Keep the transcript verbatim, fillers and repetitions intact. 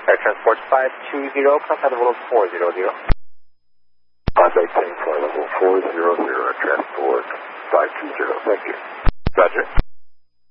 Air Transport five two zero, contact level four zero zero. Contact ten for level four zero zero, Transport five two zero, thank you.